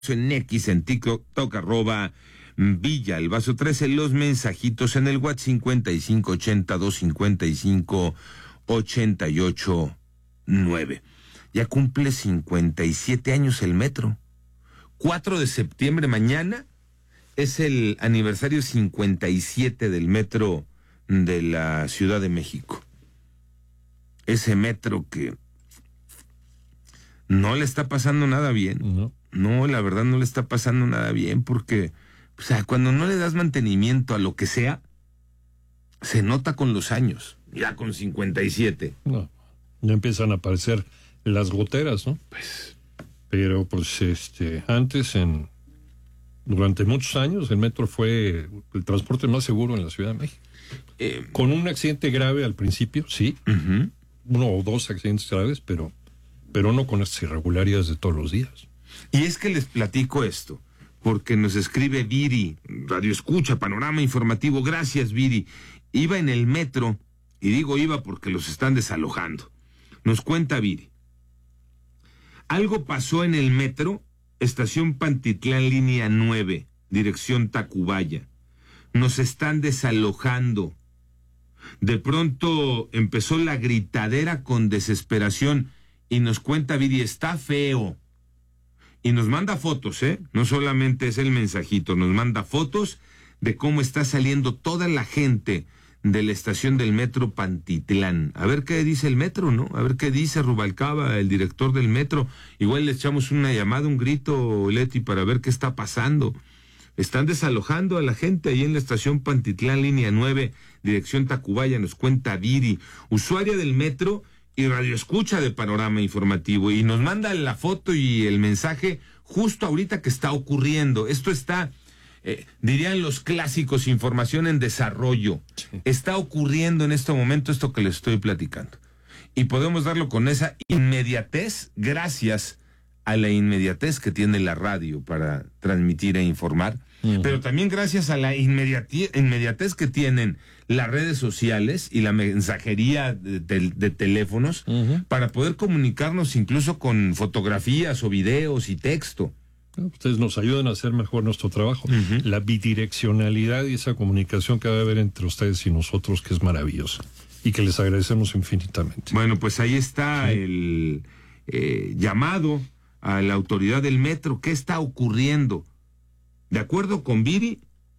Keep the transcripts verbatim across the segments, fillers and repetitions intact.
en X, en TikTok, arroba Villa el Vaso trece, los mensajitos en el WhatsApp cincuenta y cinco ochenta, doscientos cincuenta y cinco, ochenta y ocho, nueve. Ya cumple cincuenta y siete años el metro. cuatro de septiembre, mañana, es el aniversario cincuenta y siete del metro de la Ciudad de México. Ese metro que no le está pasando nada bien. No. No, la verdad no le está pasando nada bien porque, o sea, cuando no le das mantenimiento a lo que sea, se nota con los años, ya con cincuenta y siete. No, ya empiezan a aparecer las goteras, ¿no? Pues, pero pues este, antes, en durante muchos años, el metro fue el transporte más seguro en la Ciudad de México. eh, Con un accidente grave al principio, sí, uh-huh. uno o dos accidentes graves, pero, pero no con estas irregularidades de todos los días. Y es que les platico esto, porque nos escribe Viri, Radio Escucha, Panorama Informativo. Gracias, Viri. Iba en el metro, y digo iba porque los están desalojando. Nos cuenta Viri. Algo pasó en el metro, estación Pantitlán, línea nueve, dirección Tacubaya. Nos están desalojando. De pronto empezó la gritadera con desesperación, y nos cuenta Viri, está feo. Y nos manda fotos, ¿eh? No solamente es el mensajito, nos manda fotos de cómo está saliendo toda la gente de la estación del metro Pantitlán. A ver qué dice el metro, ¿no? A ver qué dice Rubalcaba, el director del metro. Igual le echamos una llamada, un grito, Leti, para ver qué está pasando. Están desalojando a la gente ahí en la estación Pantitlán, línea nueve, dirección Tacubaya, nos cuenta Viri, usuaria del metro y Radio Escucha de Panorama Informativo, y nos manda la foto y el mensaje justo ahorita que está ocurriendo. Esto está, eh, dirían los clásicos, información en desarrollo. Sí. Está ocurriendo en este momento esto que les estoy platicando. Y podemos darlo con esa inmediatez, gracias a la inmediatez que tiene la radio para transmitir e informar, uh-huh. pero también gracias a la inmediatez, inmediatez que tienen las redes sociales y la mensajería de, de, de teléfonos, uh-huh. para poder comunicarnos incluso con fotografías o videos y texto. Ustedes nos ayudan a hacer mejor nuestro trabajo. Uh-huh. La bidireccionalidad y esa comunicación que debe haber entre ustedes y nosotros, que es maravillosa y que les agradecemos infinitamente. Bueno, pues ahí está, sí. el eh, llamado a la autoridad del metro. ¿Qué está ocurriendo? De acuerdo con Viri,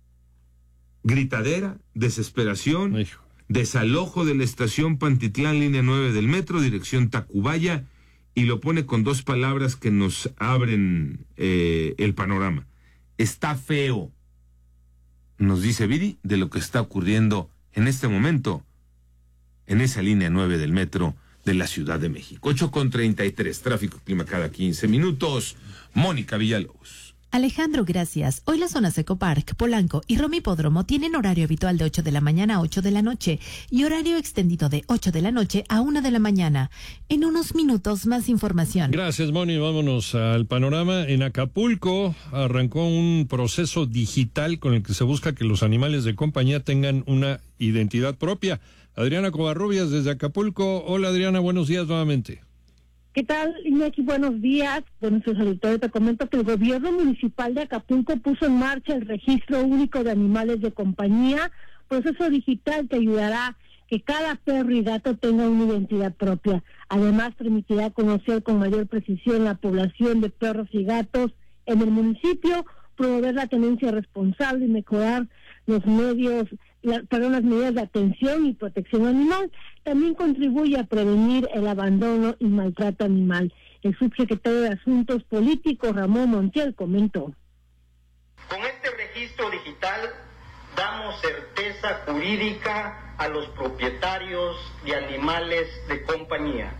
gritadera, desesperación, Hijo. desalojo de la estación Pantitlán, línea nueve del metro, dirección Tacubaya, y lo pone con dos palabras que nos abren eh, el panorama. Está feo, nos dice Viri, de lo que está ocurriendo en este momento en esa línea nueve del metro de la Ciudad de México. ocho con treinta y tres, tráfico clima cada quince minutos. Mónica Villalobos. Alejandro, gracias. Hoy la zona Seco Park, Polanco y Romipódromo tienen horario habitual de ocho de la mañana a ocho de la noche y horario extendido de ocho de la noche a una de la mañana. En unos minutos más información. Gracias, Moni. Vámonos al panorama. En Acapulco arrancó un proceso digital con el que se busca que los animales de compañía tengan una identidad propia. Adriana Covarrubias desde Acapulco. Hola, Adriana, buenos días nuevamente. ¿Qué tal, Iñaki? Buenos días. Bueno, soy auditorio, te comento que el gobierno municipal de Acapulco puso en marcha el registro único de animales de compañía, proceso digital que ayudará que cada perro y gato tenga una identidad propia. Además, permitirá conocer con mayor precisión la población de perros y gatos en el municipio, promover la tenencia responsable y mejorar los medios, la, perdón, las medidas de atención y protección animal. También contribuye a prevenir el abandono y maltrato animal. El subsecretario de Asuntos Políticos, Ramón Montiel, comentó. Con este registro digital damos certeza jurídica a los propietarios de animales de compañía.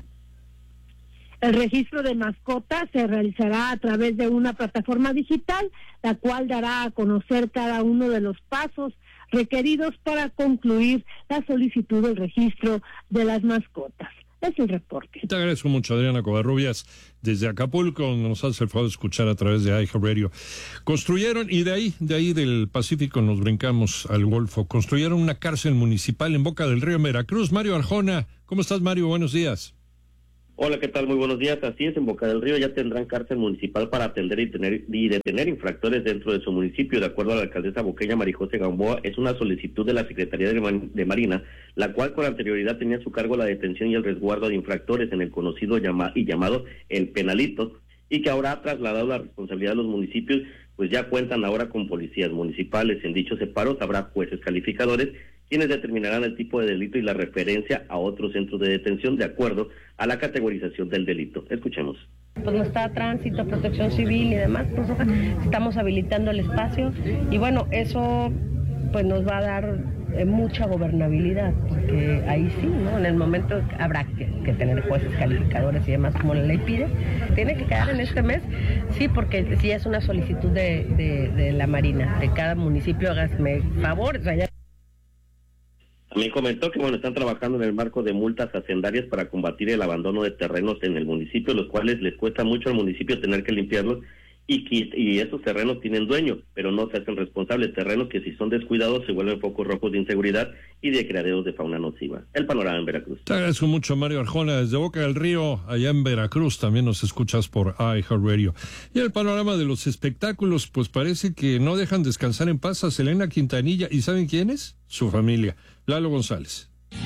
El registro de mascotas se realizará a través de una plataforma digital, la cual dará a conocer cada uno de los pasos requeridos para concluir la solicitud del registro de las mascotas. Es el reporte. Te agradezco mucho, Adriana Covarrubias, desde Acapulco, donde nos hace el favor de escuchar a través de iHeartRadio. Construyeron, y de ahí, de ahí del Pacífico nos brincamos al Golfo, construyeron una cárcel municipal en Boca del Río, Veracruz. Mario Arjona, ¿cómo estás, Mario? Buenos días. Hola, ¿qué tal? Muy buenos días. Así es, en Boca del Río ya tendrán cárcel municipal para atender y, tener, y detener infractores dentro de su municipio. De acuerdo a la alcaldesa boqueña Marijose Gamboa, es una solicitud de la Secretaría de, Man- de Marina, la cual con anterioridad tenía a su cargo la detención y el resguardo de infractores en el conocido llama- y llamado El Penalito, y que ahora ha trasladado la responsabilidad de los municipios, pues ya cuentan ahora con policías municipales. En dichos separos habrá jueces calificadores, quienes determinarán el tipo de delito y la referencia a otros centros de detención de acuerdo a la categorización del delito. Escuchemos. Pues no está tránsito, protección civil y demás, pues estamos habilitando el espacio y bueno, eso pues nos va a dar eh, mucha gobernabilidad, porque ahí sí, ¿no? En el momento habrá que, que tener jueces calificadores y demás como la ley pide, tiene que quedar en este mes, sí, porque sí es una solicitud de, de, de la Marina, de cada municipio, hágame favor, o sea, ya... También comentó que bueno, están trabajando en el marco de multas hacendarias para combatir el abandono de terrenos en el municipio, los cuales les cuesta mucho al municipio tener que limpiarlos y que y esos terrenos tienen dueño, pero no se hacen responsables. Terrenos que si son descuidados se vuelven focos rojos de inseguridad y de criaderos de fauna nociva. El panorama en Veracruz. Te agradezco mucho, Mario Arjona, desde Boca del Río, allá en Veracruz. También nos escuchas por iHeartRadio. Y el panorama de los espectáculos, pues parece que no dejan descansar en paz a Selena Quintanilla. ¿Y saben quién es? Su familia. Lalo González.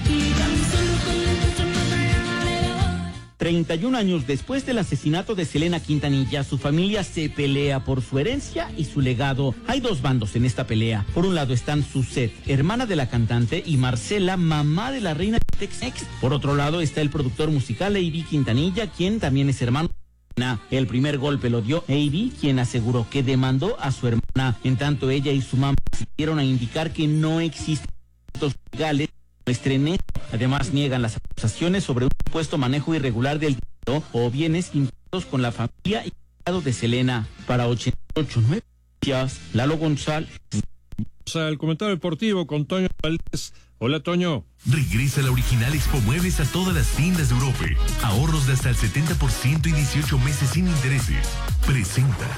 treinta y un años después del asesinato de Selena Quintanilla, su familia se pelea por su herencia y su legado. Hay dos bandos en esta pelea. Por un lado están Suzette, hermana de la cantante, y Marcela, mamá de la reina de Tex-Mex. Por otro lado está el productor musical A B Quintanilla, quien también es hermano. El primer golpe lo dio A B, quien aseguró que demandó a su hermana. En tanto, ella y su mamá dieron a indicar que no existen legales. Estrené. Además, niegan las acusaciones sobre un supuesto manejo irregular del dinero o bienes impuestos con la familia y legado de Selena. Para ochenta y ocho punto nueve, Lalo González. O sea, el comentario deportivo con Toño Valdés. Hola, Toño. Regresa la original Expo Muebles a todas las tiendas de Europa. Ahorros de hasta el setenta por ciento y dieciocho meses sin intereses. Presenta.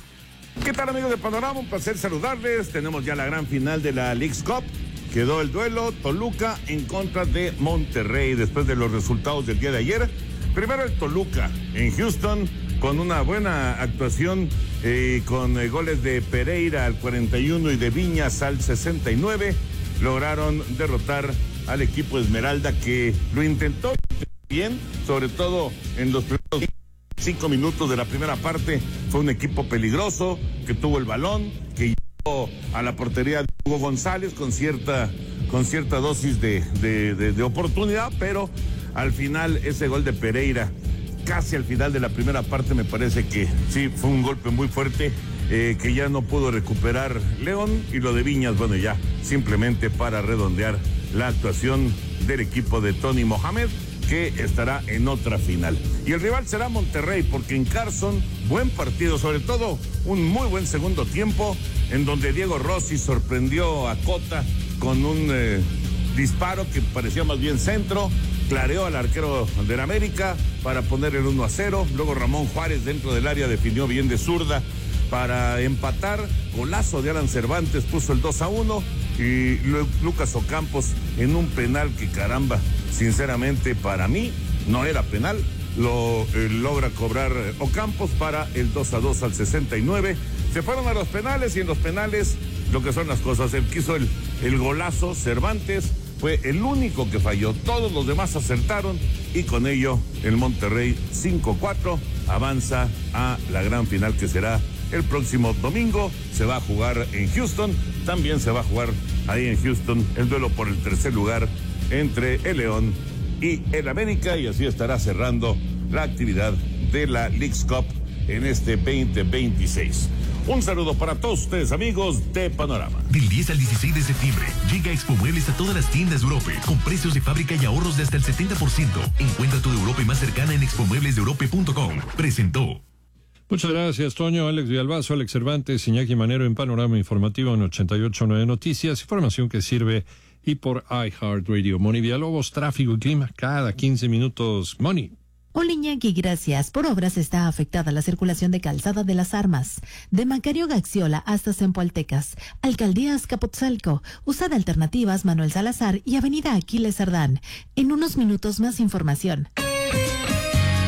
¿Qué tal, amigos de Panorama? Un placer saludarles. Tenemos ya la gran final de la Leagues Cup. Quedó el duelo Toluca en contra de Monterrey después de los resultados del día de ayer. Primero el Toluca en Houston con una buena actuación eh, con eh, goles de Pereira al cuarenta y uno y de Viñas al sesenta y nueve. Lograron derrotar al equipo Esmeralda, que lo intentó bien, sobre todo en los primeros cinco minutos de la primera parte. Fue un equipo peligroso que tuvo el balón, que a la portería de Hugo González con cierta con cierta dosis de, de, de, de oportunidad, pero al final ese gol de Pereira, casi al final de la primera parte, me parece que sí, fue un golpe muy fuerte eh, que ya no pudo recuperar León, y lo de Viñas, bueno, ya simplemente para redondear la actuación del equipo de Tony Mohamed, que estará en otra final. Y el rival será Monterrey, porque en Carson, buen partido, sobre todo un muy buen segundo tiempo, en donde Diego Rossi sorprendió a Cota con un eh, disparo que parecía más bien centro, clareó al arquero del América para poner el uno a cero, luego Ramón Juárez dentro del área definió bien de zurda para empatar, golazo de Alan Cervantes puso el dos a uno, y Lucas Ocampos en un penal que, caramba, sinceramente para mí no era penal, lo eh, logra cobrar Ocampos para el dos a dos al sesenta y nueve. Se fueron a los penales, y en los penales lo que son las cosas, el que hizo el, el golazo Cervantes fue el único que falló, todos los demás acertaron, y con ello el Monterrey cinco cuatro avanza a la gran final, que será el próximo domingo. Se va a jugar en Houston, también se va a jugar ahí en Houston el duelo por el tercer lugar entre el León y el América, y así estará cerrando la actividad de la Leagues Cup en este veinte veintiséis. Un saludo para todos ustedes, amigos de Panorama. Del diez al dieciséis de septiembre, llega Expo Muebles a todas las tiendas de Europa, con precios de fábrica y ahorros de hasta el setenta por ciento. Encuentra tu de Europa más cercana en expo muebles de europa punto com. Presentó. Muchas gracias, Toño. Alex Villalbazo, Alex Cervantes, Iñaki Manero en Panorama Informativo en ochenta y ocho punto nueve Noticias. Información que sirve y por iHeartRadio. Moni Villalobos, tráfico y clima cada quince minutos. Moni. Hola, Iñaki, gracias. Por obras está afectada la circulación de Calzada de las Armas, de Macario Gaxiola hasta Zempoaltecas, Alcaldía Azcapotzalco, Usa de Alternativas Manuel Salazar y Avenida Aquiles Cerdán. En unos minutos más información.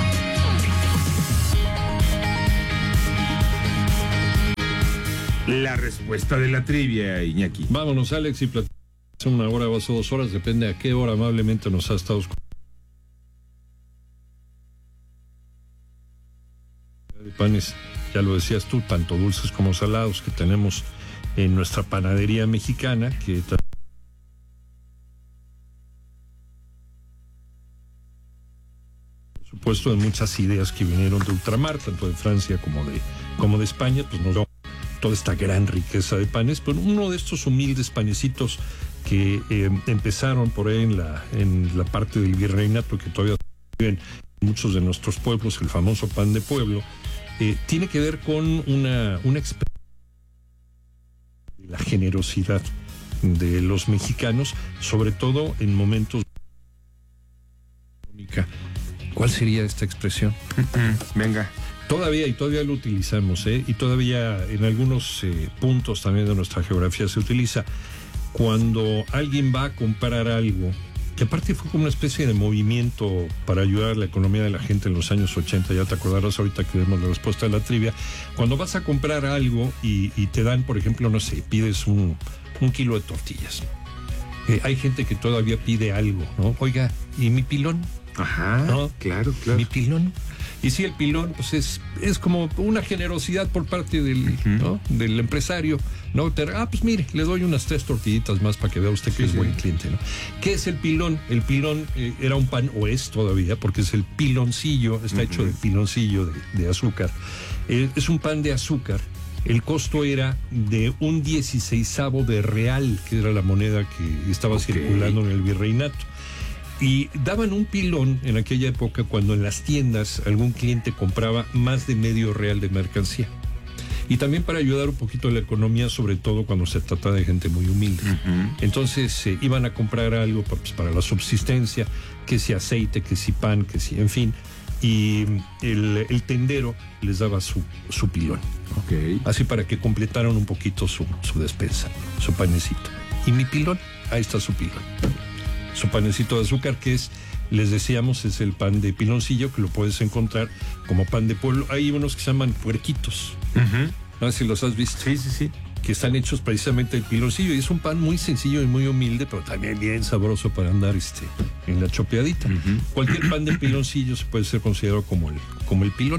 la respuesta de la trivia, Iñaki. Vámonos, Alex, y platicamos una hora o hace dos horas, depende a qué hora amablemente nos ha estado escuchando. De panes, ya lo decías tú, tanto dulces como salados que tenemos en nuestra panadería mexicana, que por supuesto de muchas ideas que vinieron de ultramar, tanto de Francia como de, como de España, pues nos dio toda esta gran riqueza de panes, pero uno de estos humildes panecitos que eh, empezaron por ahí en la, en la parte del virreinato, que todavía viven en muchos de nuestros pueblos, el famoso pan de pueblo, eh, tiene que ver con una, una experiencia de la generosidad de los mexicanos, sobre todo en momentos económica. ¿Cuál sería esta expresión? Venga. Todavía, y todavía lo utilizamos, ¿eh? Y todavía en algunos eh, puntos también de nuestra geografía se utiliza. Cuando alguien va a comprar algo, que aparte fue como una especie de movimiento para ayudar a la economía de la gente en los años ochenta, ya te acordarás ahorita que vemos la respuesta de la trivia, cuando vas a comprar algo y, y te dan, por ejemplo, no sé, pides un, un kilo de tortillas. Eh, hay gente que todavía pide algo, ¿no? Oiga, ¿y mi pilón? Ajá, ¿no? Claro, claro. Mi pilón. Y sí, el pilón, pues es, es como una generosidad por parte del, uh-huh. ¿no? del empresario, ¿no? Te, ah, pues mire, le doy unas tres tortillitas más para que vea usted que sí, es sí. buen cliente, ¿no? ¿Qué es el pilón? El pilón eh, era un pan, o es todavía, porque es el piloncillo, está uh-huh. hecho de piloncillo de, de azúcar. Eh, es un pan de azúcar. El costo era de un dieciseisavo de real, que era la moneda que estaba okay. circulando en el virreinato. Y daban un pilón en aquella época cuando en las tiendas algún cliente compraba más de medio real de mercancía. Y también para ayudar un poquito a la economía, sobre todo cuando se trata de gente muy humilde. Uh-huh. Entonces eh, iban a comprar algo pues, para la subsistencia, que si aceite, que si pan, que si, en fin. Y el, el tendero les daba su, su pilón. Okay. Así para que completaran un poquito su, su despensa, su panecito. Y mi pilón, ahí está su pilón. Su panecito de azúcar, que es, les decíamos, es el pan de piloncillo, que lo puedes encontrar como pan de pueblo. Hay unos que se llaman puerquitos. Uh-huh. No sé si los has visto. Sí, sí, sí. Que están hechos precisamente del piloncillo. Y es un pan muy sencillo y muy humilde, pero también bien sabroso para andar este, en la chopeadita. Uh-huh. Cualquier pan de piloncillo se puede ser considerado como el, como el pilón.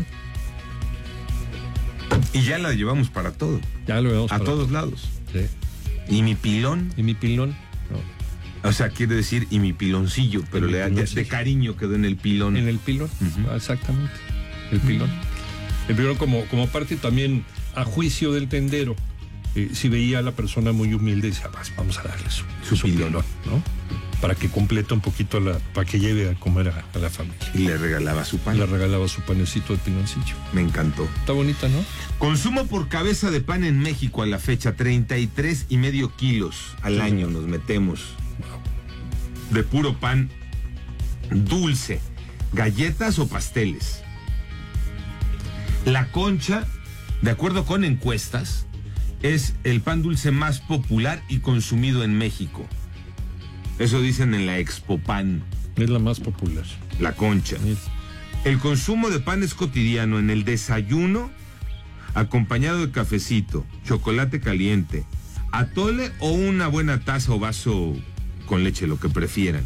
Y ya la llevamos para todo. Ya lo llevamos a para todos todo. lados. Sí. ¿Y mi pilón? ¿Y mi pilón? No. O sea, quiere decir, y mi piloncillo, pero le da de, de cariño quedó en el pilón. En el pilón, uh-huh. exactamente. El pilón. Uh-huh. El pilón como, como parte también, a juicio del tendero, eh, si veía a la persona muy humilde, decía, vamos a darle su, su, su pilón, pilón, ¿no? Para que complete un poquito, la, para que lleve a comer a, a la familia. Y le regalaba su pan. Le regalaba su panecito de piloncillo. Me encantó. Está bonita, ¿no? Consumo por cabeza de pan en México a la fecha, treinta y tres y medio kilos al sí, año nos metemos. De puro pan dulce, galletas o pasteles. La concha, de acuerdo con encuestas, es el pan dulce más popular y consumido en México. Eso dicen en la Expo Pan. Es la más popular. La concha. Sí. El consumo de pan es cotidiano en el desayuno, acompañado de cafecito, chocolate caliente, atole o una buena taza o vaso con leche, lo que prefieran.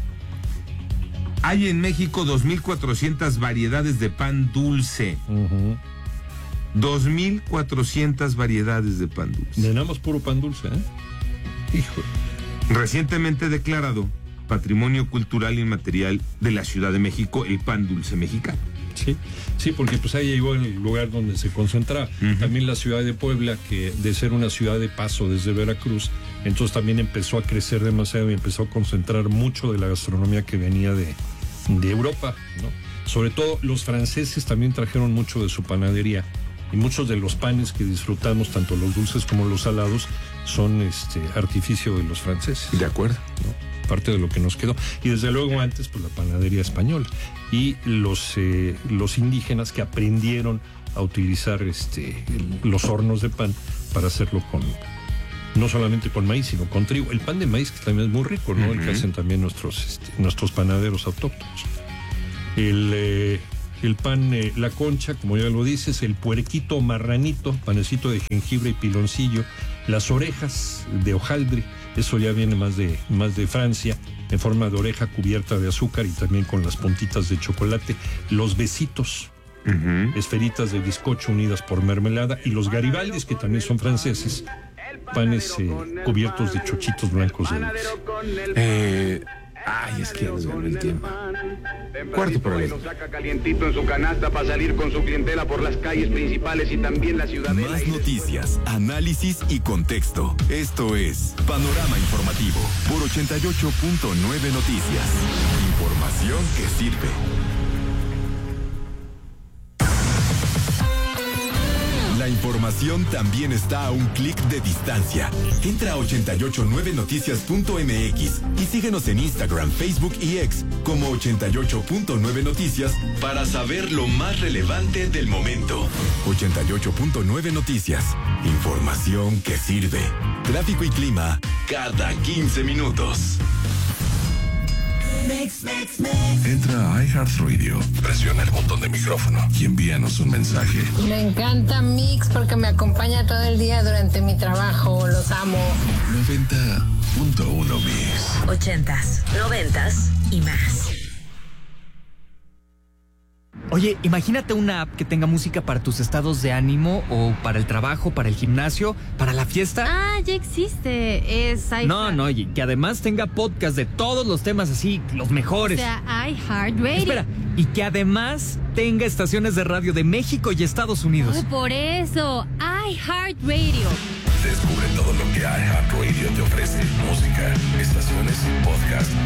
Hay en México dos mil cuatrocientas variedades de pan dulce. Uh-huh. dos mil cuatrocientas variedades de pan dulce. Tenemos puro pan dulce, ¿eh? Hijo. Recientemente declarado Patrimonio Cultural Inmaterial de la Ciudad de México, el pan dulce mexicano. Sí, sí, porque pues ahí llegó el lugar donde se concentraba. Uh-huh. También la ciudad de Puebla, que de ser una ciudad de paso desde Veracruz, entonces también empezó a crecer demasiado y empezó a concentrar mucho de la gastronomía que venía de, de Europa, ¿no? Sobre todo los franceses también trajeron mucho de su panadería y muchos de los panes que disfrutamos, tanto los dulces como los salados, son este artificio de los franceses. De acuerdo, ¿no? Parte de lo que nos quedó. Y desde luego antes, pues la panadería española. Y los, eh, los indígenas que aprendieron a utilizar este, el, los hornos de pan para hacerlo con, no solamente con maíz, sino con trigo. El pan de maíz, que también es muy rico, ¿no? Uh-huh. El que hacen también nuestros, este, nuestros panaderos autóctonos. El, eh, el pan eh, La Concha, como ya lo dices, el puerquito marranito, panecito de jengibre y piloncillo, las orejas de hojaldre, eso ya viene más de, más de Francia, en forma de oreja cubierta de azúcar y también con las puntitas de chocolate, los besitos, uh-huh. esferitas de bizcocho unidas por mermelada, y los garibaldis, que también son franceses, panes eh, cubiertos de chochitos blancos de dulce. Eh... Ay, es que ya nos ganó el tiempo. Cuarto problema. Saca calientito en su canasta para salir con su clientela por las calles principales y también la ciudadela. Más noticias, análisis y contexto. Esto es Panorama Informativo por ochenta y ocho punto nueve Noticias. Información que sirve. La información también está a un clic de distancia. Entra a ochenta y ocho nueve noticias punto m x y síguenos en Instagram, Facebook y X como ochenta y ocho punto nueve Noticias para saber lo más relevante del momento. ochenta y ocho punto nueve Noticias. Información que sirve. Tráfico y clima cada quince minutos. Mix, mix, mix. Entra a iHeartRadio, presiona el botón de micrófono y envíanos un mensaje. Me encanta Mix porque me acompaña todo el día durante mi trabajo. Los amo. noventa punto uno Mix. Ochentas, noventas y más. Oye, imagínate una app que tenga música para tus estados de ánimo o para el trabajo, para el gimnasio, para la fiesta. Ah, ya existe. Es iHeart. No, no, y que además tenga podcast de todos los temas así, los mejores. O sea, iHeartRadio. Espera, y que además tenga estaciones de radio de México y Estados Unidos. Oh, por eso, iHeartRadio. Descubre todo lo que iHeartRadio te ofrece. Música, estaciones, podcast